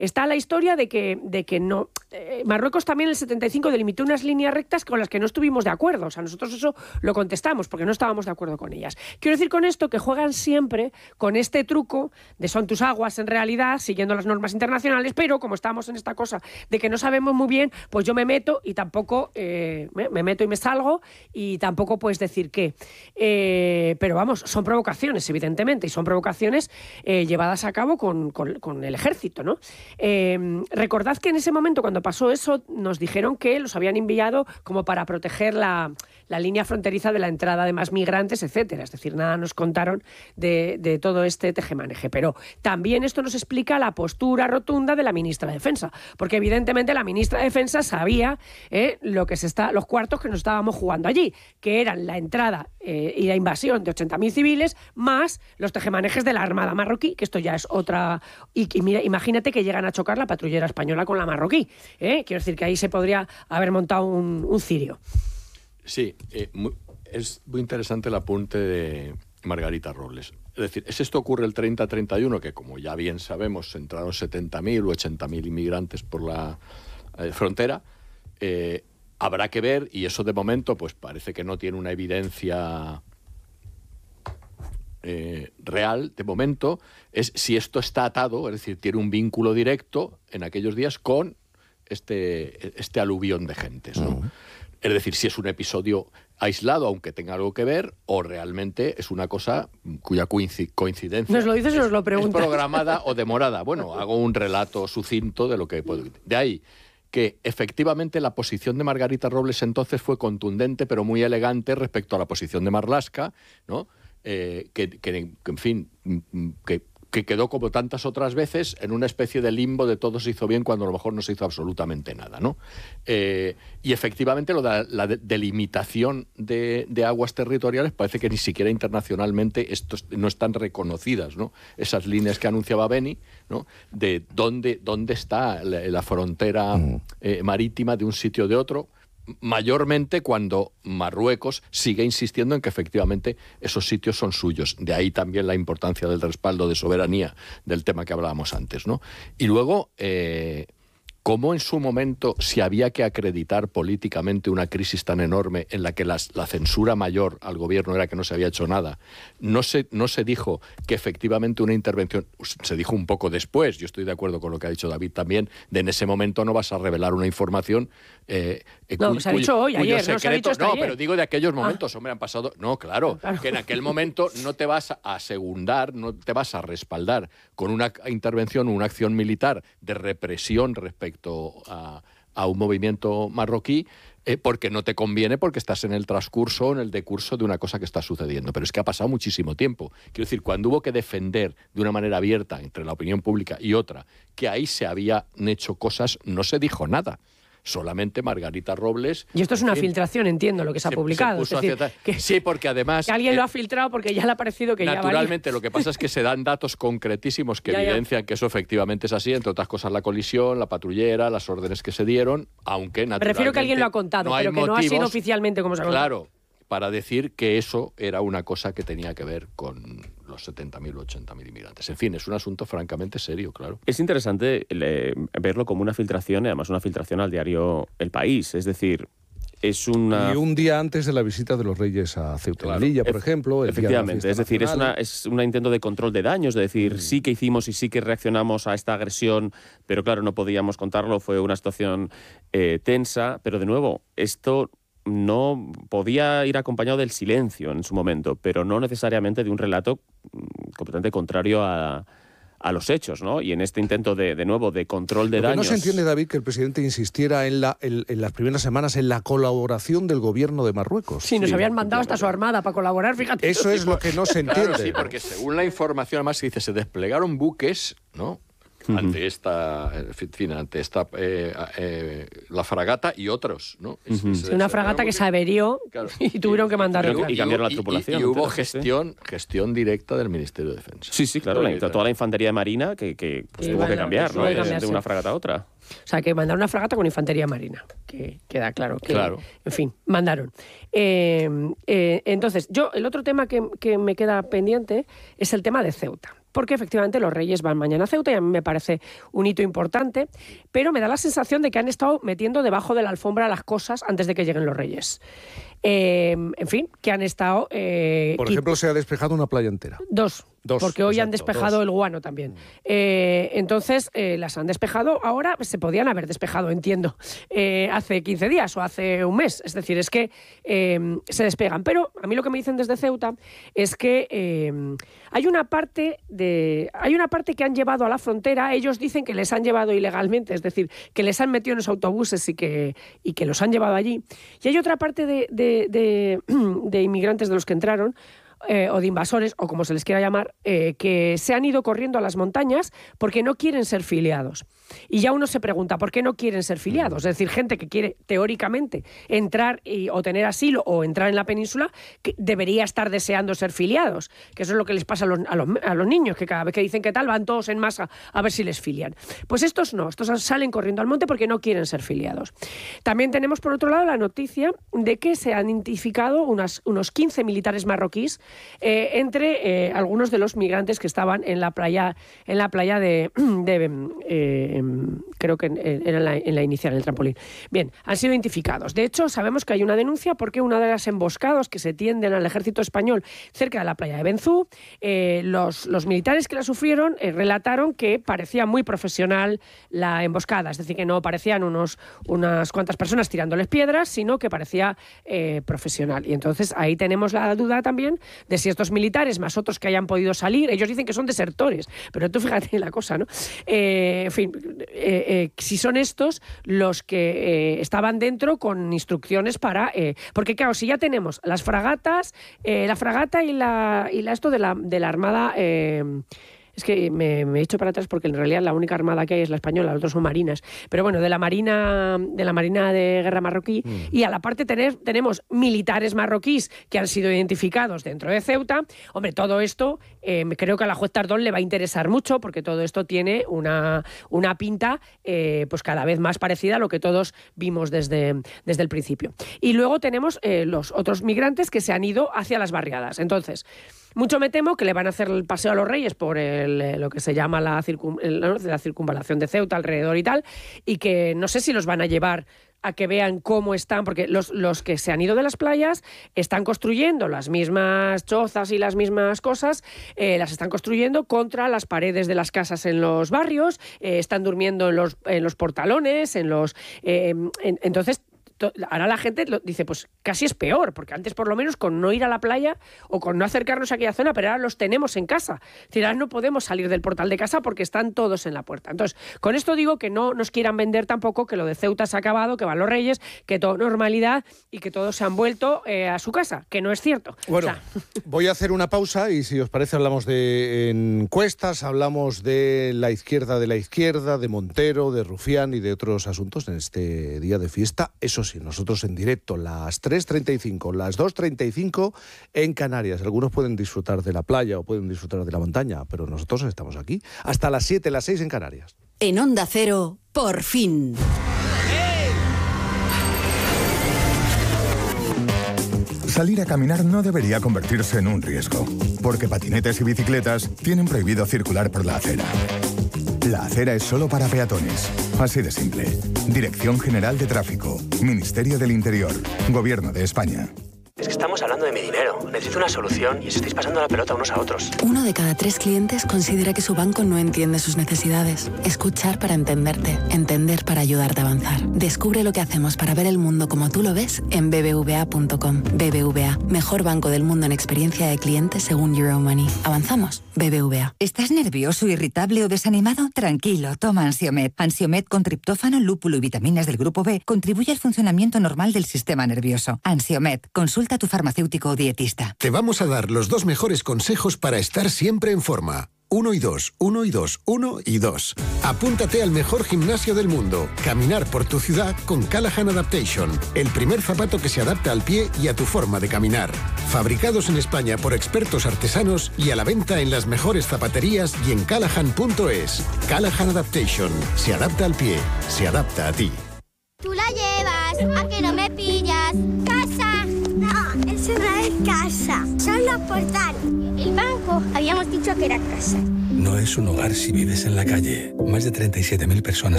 está la historia de que no... Marruecos también en el 75 delimitó unas líneas rectas con las que no estuvimos de acuerdo. O sea, nosotros eso lo contestamos porque no estábamos de acuerdo con ellas. Quiero decir con esto que juegan siempre con este truco de son tus aguas en realidad, siguiendo las normas internacionales, pero como estamos en esta cosa de que no sabemos muy bien, pues yo me meto y tampoco... me meto y me salgo y tampoco puedes decir qué. Pero vamos, son provocaciones, evidentemente, y son provocaciones llevadas a cabo con el ejército, ¿no? Recordad que en ese momento, cuando pasó eso, nos dijeron que los habían enviado como para proteger la línea fronteriza de la entrada de más migrantes, etcétera. Es decir, nada nos contaron de todo este tejemaneje. Pero también esto nos explica la postura rotunda de la ministra de Defensa, porque evidentemente la ministra de Defensa sabía los cuartos que nos estábamos jugando allí, que eran la entrada y la invasión de 80.000 civiles, más los tejemanejes de la Armada marroquí, que esto ya es otra... Y mira, imagínate que llegan a chocar la patrullera española con la marroquí. Quiero decir que ahí se podría haber montado un cirio. Sí, es muy interesante el apunte de Margarita Robles. Es decir, si esto ocurre el 30-31, que como ya bien sabemos, entraron 70.000 o 80.000 inmigrantes por la frontera, habrá que ver, y eso de momento pues parece que no tiene una evidencia real, de momento, es si esto está atado, es decir, tiene un vínculo directo en aquellos días con este aluvión de gentes, ¿no? Uh-huh. Es decir, si es un episodio aislado, aunque tenga algo que ver, o realmente es una cosa cuya coincidencia... ¿Nos lo dices o nos lo preguntas? Es programada o demorada. Bueno, hago un relato sucinto de lo que puedo... De ahí que efectivamente la posición de Margarita Robles entonces fue contundente, pero muy elegante respecto a la posición de Marlaska, ¿no? Que en fin, que quedó como tantas otras veces en una especie de limbo de todo se hizo bien cuando a lo mejor no se hizo absolutamente nada, ¿no? Y efectivamente la delimitación de aguas territoriales parece que ni siquiera internacionalmente no están reconocidas, ¿no? Esas líneas que anunciaba Beni, ¿no? De dónde está la frontera marítima de un sitio o de otro, mayormente cuando Marruecos sigue insistiendo en que efectivamente esos sitios son suyos. De ahí también la importancia del respaldo de soberanía del tema que hablábamos antes, ¿no? Y luego, cómo en su momento, si había que acreditar políticamente una crisis tan enorme en la que la censura mayor al gobierno era que no se había hecho nada, no se dijo que efectivamente una intervención, se dijo un poco después, yo estoy de acuerdo con lo que ha dicho David también, de en ese momento no vas a revelar una información... no, se ha dicho hoy, ayer, secreto, no se ha dicho hasta ayer. Pero digo de aquellos momentos, hombre, han pasado... No, claro, que en aquel momento no te vas a segundar, no te vas a respaldar con una intervención, una acción militar de represión respecto a un movimiento marroquí, porque no te conviene, porque estás en el transcurso o en el decurso de una cosa que está sucediendo. Pero es que ha pasado muchísimo tiempo. Quiero decir, cuando hubo que defender de una manera abierta entre la opinión pública y otra que ahí se habían hecho cosas, no se dijo nada. Solamente Margarita Robles... Y esto es una filtración, entiendo, lo que se ha publicado. Sí, porque además... Que alguien lo ha filtrado porque ya le ha parecido que naturalmente, ya lo que pasa es que se dan datos concretísimos que evidencian que eso efectivamente es así, entre otras cosas la colisión, la patrullera, las órdenes que se dieron, aunque naturalmente... Prefiero que alguien lo ha contado, pero que no ha sido oficialmente como se ha contado. Claro, para decir que eso era una cosa que tenía que ver con los 70.000 o 80.000 inmigrantes. En fin, es un asunto francamente serio, claro. Es interesante verlo como una filtración, y además una filtración al diario El País. Es decir, es una... Y un día antes de la visita de los Reyes a Ceuta y Melilla, por ejemplo. Efectivamente, es decir, es un intento de control de daños, de decir, sí que hicimos y sí que reaccionamos a esta agresión, pero claro, no podíamos contarlo, fue una situación tensa, pero de nuevo, esto... no podía ir acompañado del silencio en su momento, pero no necesariamente de un relato completamente contrario a los hechos, ¿no? Y en este intento de nuevo de control de daños... No se entiende, David, que el presidente insistiera en las primeras semanas en la colaboración del gobierno de Marruecos. Sí, nos habían mandado hasta su armada para colaborar, fíjate. Eso es lo que no se entiende. Claro, sí, porque según la información, además se dice, se desplegaron buques, ¿no? Ante esta, la fragata y otros, ¿no? Una fragata que se averió, claro, y tuvieron que mandar y cambiar la tripulación. Y hubo gestión directa del Ministerio de Defensa. Sí, claro, toda la infantería de marina que tuvo que cambiar, ¿no? De una fragata a otra. O sea, que mandaron una fragata con infantería marina, que queda claro. En fin, mandaron. Entonces, el otro tema que me queda pendiente es el tema de Ceuta. porque efectivamente los Reyes van mañana a Ceuta y a mí me parece un hito importante, pero me da la sensación de que han estado metiendo debajo de la alfombra las cosas antes de que lleguen los Reyes. En fin, que han estado... Por ejemplo, se ha despejado una playa entera. Dos, porque hoy han despejado el Guano también. Entonces, las han despejado ahora, se podían haber despejado, entiendo, hace 15 días o hace un mes. Es decir, es que se despegan. Pero a mí lo que me dicen desde Ceuta es que hay una parte que han llevado a la frontera. Ellos dicen que les han llevado ilegalmente, es decir, que les han metido en los autobuses y que los han llevado allí. Y hay otra parte de inmigrantes de los que entraron, o de invasores, o como se les quiera llamar, que se han ido corriendo a las montañas porque no quieren ser filiados. Y ya uno se pregunta, ¿por qué no quieren ser filiados? Es decir, gente que quiere, teóricamente, entrar o tener asilo o entrar en la península, que debería estar deseando ser filiados. Que eso es lo que les pasa a los niños, que cada vez que dicen que tal, van todos en masa a ver si les filian. Pues estos no, estos salen corriendo al monte porque no quieren ser filiados. También tenemos, por otro lado, la noticia de que se han identificado unos 15 militares marroquíes entre algunos de los migrantes que estaban en la playa de creo que era en la inicial, en el trampolín. Bien, han sido identificados. De hecho, sabemos que hay una denuncia porque una de las emboscadas que se tienden al ejército español cerca de la playa de Benzú, los militares que la sufrieron relataron que parecía muy profesional la emboscada, es decir, que no parecían unas cuantas personas tirándoles piedras, sino que parecía profesional. Y entonces ahí tenemos la duda también de si estos militares, más otros que hayan podido salir, ellos dicen que son desertores, pero tú fíjate en la cosa, ¿no? En fin, si son estos los que estaban dentro con instrucciones para... porque claro, si ya tenemos las fragatas, la fragata y esto de la Armada... Es que me he hecho para atrás porque en realidad la única armada que hay es la española, las otras son marinas. Pero bueno, de la Marina de Guerra marroquí. Y a la parte tenemos militares marroquíes que han sido identificados dentro de Ceuta. Hombre, todo esto creo que a la juez Tardón le va a interesar mucho porque todo esto tiene una pinta pues cada vez más parecida a lo que todos vimos desde el principio. Y luego tenemos los otros migrantes que se han ido hacia las barriadas. Entonces... mucho me temo que le van a hacer el paseo a los Reyes por lo que se llama la circunvalación de Ceuta alrededor y tal, y que no sé si los van a llevar a que vean cómo están, porque los que se han ido de las playas están construyendo las mismas chozas y las mismas cosas, las están construyendo contra las paredes de las casas en los barrios, están durmiendo en los portalones, entonces... Ahora la gente dice, pues casi es peor, porque antes por lo menos con no ir a la playa o con no acercarnos a aquella zona, pero ahora los tenemos en casa. Es decir, ahora no podemos salir del portal de casa porque están todos en la puerta. Entonces, con esto digo que no nos quieran vender tampoco que lo de Ceuta se ha acabado, que van los Reyes, que todo normalidad y que todos se han vuelto a su casa, que no es cierto. Bueno, voy a hacer una pausa y si os parece hablamos de encuestas, hablamos de la izquierda, de Montero, de Rufián y de otros asuntos en este día de fiesta. Eso sí, nosotros en directo, las 3:35, las 2:35 en Canarias. Algunos pueden disfrutar de la playa o pueden disfrutar de la montaña, pero nosotros estamos aquí hasta las 7, las 6 en Canarias. En Onda Cero, por fin. Salir a caminar no debería convertirse en un riesgo, porque patinetes y bicicletas tienen prohibido circular por la acera. La acera es solo para peatones. Así de simple. Dirección General de Tráfico. Ministerio del Interior. Gobierno de España. Es que estamos hablando de mi dinero. Necesito una solución y os estáis pasando la pelota unos a otros. 1 de cada 3 clientes considera que su banco no entiende sus necesidades. Escuchar para entenderte. Entender para ayudarte a avanzar. Descubre lo que hacemos para ver el mundo como tú lo ves en bbva.com. BBVA, mejor banco del mundo en experiencia de cliente según Euromoney. ¿Avanzamos? BBVA. ¿Estás nervioso, irritable o desanimado? Tranquilo, toma Ansiomed. Ansiomed con triptófano, lúpulo y vitaminas del grupo B contribuye al funcionamiento normal del sistema nervioso. Ansiomed, consulta a tu farmacéutico o dietista. Te vamos a dar los 2 mejores consejos para estar siempre en forma. 1 y 2, 1 y 2, 1 y 2. Apúntate al mejor gimnasio del mundo. Caminar por tu ciudad con Callahan Adaptation. El primer zapato que se adapta al pie y a tu forma de caminar. Fabricados en España por expertos artesanos y a la venta en las mejores zapaterías y en callahan.es. Callahan Adaptation. Se adapta al pie. Se adapta a ti. Tú la llevas, ¿a que no me pillas? ¡Casa! No, eso no es casa, son los portales. El banco habíamos dicho que era casa. no es un hogar si vives en la calle. Más de 37.000 personas